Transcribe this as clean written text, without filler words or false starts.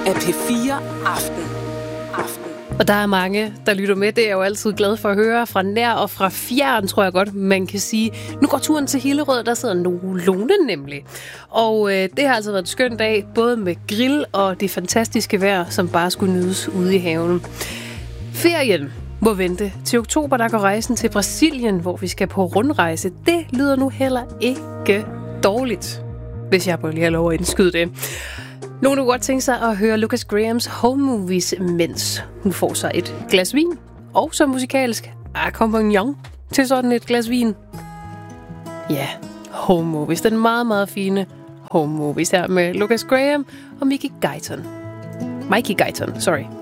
af P4 Aften. Og der er mange, der lytter med. Det er jeg jo altid glad for at høre. Fra nær og fra fjern, tror jeg godt, man kan sige. Nu går turen til Hillerød, der sidder Lone nemlig. Og det har altså været en skøn dag, både med grill og det fantastiske vejr, som bare skulle nydes ude i haven. Ferien må vente til oktober, der går rejsen til Brasilien, hvor vi skal på rundrejse. Det lyder nu heller ikke dårligt, hvis jeg må lige have lov at indskyde det. Nogen kunne godt tænke sig at høre Lucas Grahams Home Movies, mens hun får sig et glas vin, og så musikalsk accompagnon til sådan et glas vin. Ja, Home Movies, den meget, meget fine Home Movies her med Lucas Graham og Mickey Guyton, sorry.